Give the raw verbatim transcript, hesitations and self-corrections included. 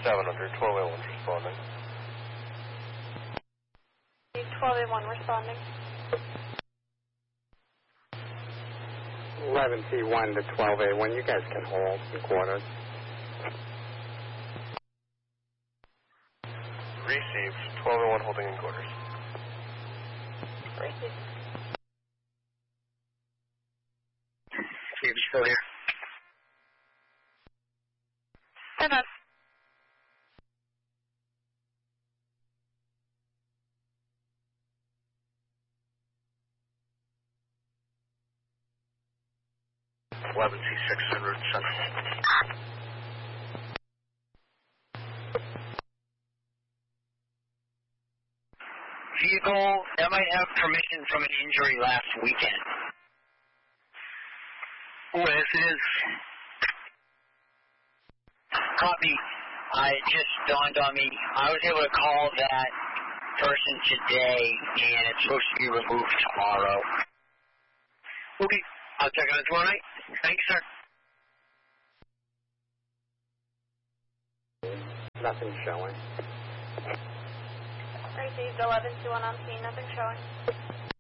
seven hundred, twelve A one's responding. twelve A one responding. eleven T one to twelve A one, you guys can hold in quarters. Received, twelve A one holding in quarters. Received. Steve, still here? Stand on. eleven C six hundred Central. Vehicle that might have permission from an injury last weekend. Well, this is copy. I it just dawned on me. I was able to call that person today, and it's supposed to be removed tomorrow. Okay, I'll check on it tomorrow night. Thanks, sir. Nothing showing. Received eleven two one on scene, nothing showing.